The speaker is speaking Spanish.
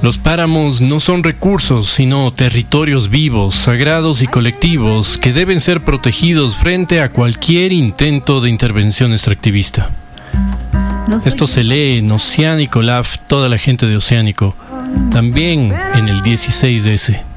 Los páramos no son recursos, sino territorios vivos, sagrados y colectivos que deben ser protegidos frente a cualquier intento de intervención extractivista. Esto se lee en Oceánico Lab, toda la gente de Oceánico, también en el 16S.